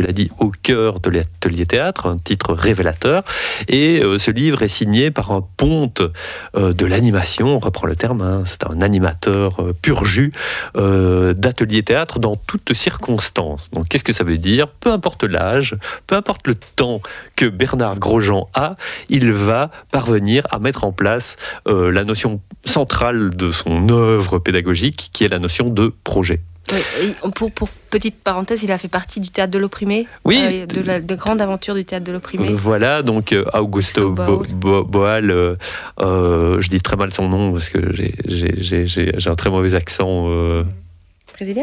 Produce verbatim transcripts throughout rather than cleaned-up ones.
l'as dit, au cœur de l'atelier théâtre, un titre révélateur. Et euh, ce livre est signé par un ponte euh, de l'animation, on reprend le terme, hein, c'est un animateur euh, pur jus euh, d'atelier théâtre dans toutes circonstances. Donc qu'est-ce que ça veut dire ? Peu importe l'âge, peu importe le temps que Bernard Grosjean a, il va parvenir à mettre en place euh, la notion centrale de son œuvre pédagogique, qui est la notion de projet. Oui, et pour, pour petite parenthèse, il a fait partie du théâtre de l'opprimé, oui, euh, de la de grande aventure du théâtre de l'opprimé. Euh, voilà, donc euh, Augusto Bo, Bo, Boal, euh, euh, je dis très mal son nom parce que j'ai, j'ai, j'ai, j'ai, j'ai un très mauvais accent. Euh, Brésilien ?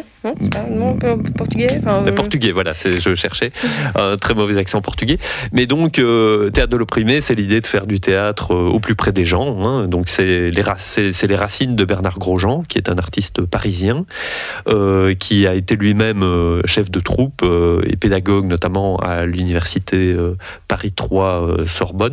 Non, ah, non portugais enfin, euh... Portugais, voilà, c'est, je cherchais. Un très mauvais accent portugais. Mais donc, euh, théâtre de l'opprimé, c'est l'idée de faire du théâtre euh, au plus près des gens. Hein. Donc, c'est les, c'est, c'est les racines de Bernard Grosjean, qui est un artiste parisien, euh, qui a été lui-même euh, chef de troupe euh, et pédagogue, notamment à l'université euh, Paris trois euh, Sorbonne.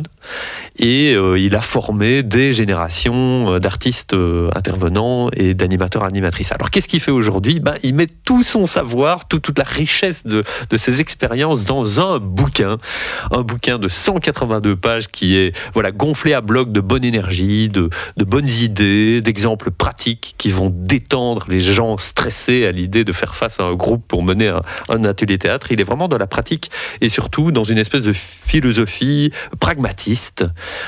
Et euh, il a formé des générations euh, d'artistes euh, intervenants et d'animateurs animatrices. Alors, qu'est-ce qu'il fait aujourd'hui ? Ben, il met tout son savoir, tout, toute la richesse de, de ses expériences dans un bouquin, un bouquin de cent quatre-vingt-deux pages qui est voilà, gonflé à bloc de bonne énergie, de, de bonnes idées, d'exemples pratiques qui vont détendre les gens stressés à l'idée de faire face à un groupe pour mener un, un atelier théâtre. Il est vraiment dans la pratique et surtout dans une espèce de philosophie pragmatiste,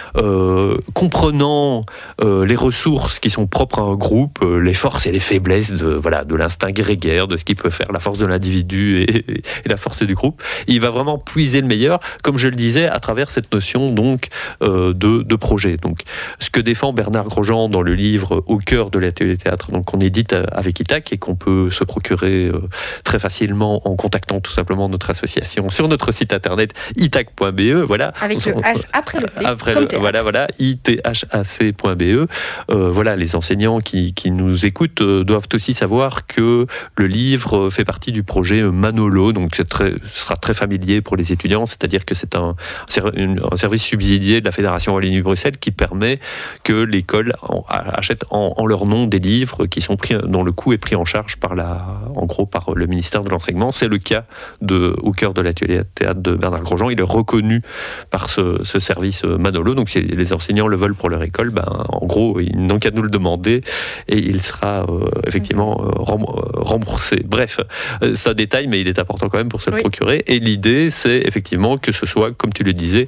euh, comprenant euh, les ressources qui sont propres à un groupe, euh, les forces et les faiblesses de, voilà, de l'instinct grégaire, de ce qu'il peut faire, la force de l'individu et, et la force du groupe. Et il va vraiment puiser le meilleur, comme je le disais, à travers cette notion donc euh, de, de projet. Donc, ce que défend Bernard Grosjean dans le livre Au cœur de l'atelier théâtre, donc qu'on édite avec I T A C et qu'on peut se procurer euh, très facilement en contactant tout simplement notre association sur notre site internet i t a c point b e. Voilà. Avec le H après le T. Après comme le, voilà, voilà, i t h a c point b e. Euh, voilà, les enseignants qui, qui nous écoutent euh, doivent aussi savoir que le livre fait partie du projet Manolo, donc c'est très, ce sera très familier pour les étudiants, c'est-à-dire que c'est un, un service subsidié de la Fédération Wallonie-Bruxelles qui permet que l'école achète en, en leur nom des livres qui sont pris, dont le coût est pris en charge par la, en gros par le ministère de l'Enseignement. C'est le cas de, au cœur de l'atelier théâtre de Bernard Grosjean. Il est reconnu par ce, ce service Manolo, donc si les enseignants le veulent pour leur école, ben, en gros, ils n'ont qu'à nous le demander et il sera euh, effectivement euh, remboursé. Bref, c'est un détail, mais il est important quand même pour se le oui. procurer. Et l'idée, c'est effectivement que ce soit, comme tu le disais,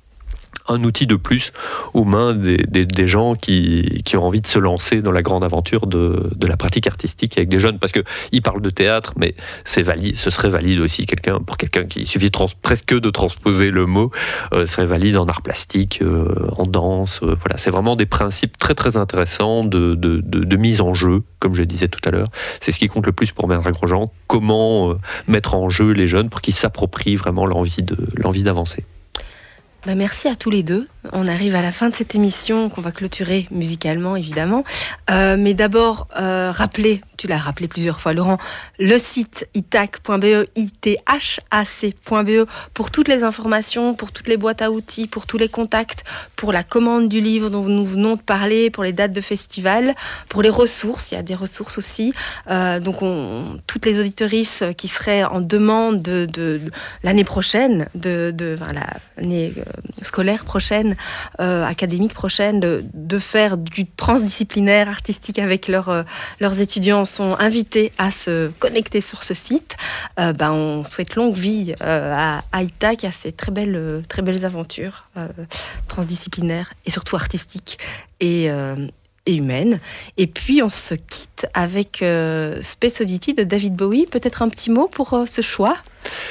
un outil de plus aux mains des, des, des gens qui, qui ont envie de se lancer dans la grande aventure de, de la pratique artistique avec des jeunes, parce qu'ils parlent de théâtre, mais c'est valide, ce serait valide aussi quelqu'un, pour quelqu'un qui il suffit trans, presque de transposer le mot, euh, serait valide en art plastique, euh, en danse, euh, voilà, c'est vraiment des principes très très intéressants de, de, de, de mise en jeu, comme je disais tout à l'heure. C'est ce qui compte le plus pour Bernard Grosjean, comment euh, mettre en jeu les jeunes pour qu'ils s'approprient vraiment l'envie de, l'envie d'avancer. Ben merci à tous les deux. On arrive à la fin de cette émission qu'on va clôturer musicalement, évidemment. Euh, mais d'abord, euh, rappeler, tu l'as rappelé plusieurs fois, Laurent, le site i t a c point b e, i t h a c point b e, pour toutes les informations, pour toutes les boîtes à outils, pour tous les contacts, pour la commande du livre dont nous venons de parler, pour les dates de festival, pour les ressources. Il y a des ressources aussi. Euh, donc, on, toutes les auditorices qui seraient en demande de, de, de l'année prochaine, de, de enfin, l'année scolaire prochaine, euh, académique prochaine, de, de faire du transdisciplinaire artistique avec leurs, euh, leurs étudiants sont invités à se connecter sur ce site. Euh, ben, on souhaite longue vie euh, à, à I T A C, à ces très belles, euh, très belles aventures euh, transdisciplinaires et surtout artistiques et, euh, et humaines. Et puis on se quitte avec euh, Space Oddity de David Bowie. Peut-être un petit mot pour euh, ce choix, Laurent ?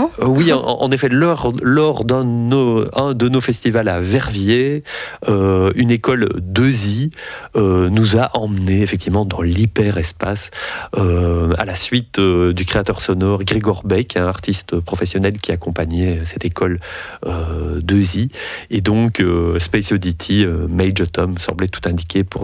euh, Oui, en, en effet, lors, lors d'un de nos, un de nos festivals à Verviers, euh, une école deux I euh, nous a emmenés effectivement dans l'hyperespace euh, à la suite euh, du créateur sonore Grégor Beck, un artiste professionnel qui accompagnait cette école euh, deux I. Et donc, euh, Space Oddity, euh, Major Tom semblait tout indiquer pour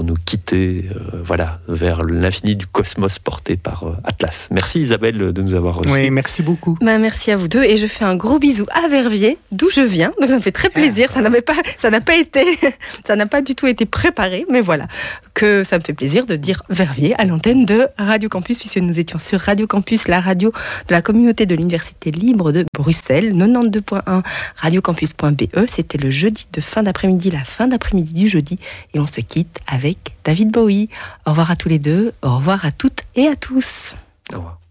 pour nous quitter euh, voilà, vers l'infini du cosmos porté par euh, Atlas. Merci Isabelle de nous avoir reçus. Oui, merci beaucoup. Bah, merci à vous deux et je fais un gros bisou à Verviers, d'où je viens. Donc ça me fait très plaisir. Ça n'avait pas, ça n'a pas été, ça n'a pas du tout été préparé, mais voilà que ça me fait plaisir de dire Verviers à l'antenne de Radio Campus, puisque nous étions sur Radio Campus, la radio de la communauté de l'Université libre de Bruxelles, quatre-vingt-douze point un radiocampus point b e. C'était le jeudi de fin d'après-midi, la fin d'après-midi du jeudi, et on se quitte avec David Bowie. Au revoir à tous les deux, au revoir à toutes et à tous. Au revoir.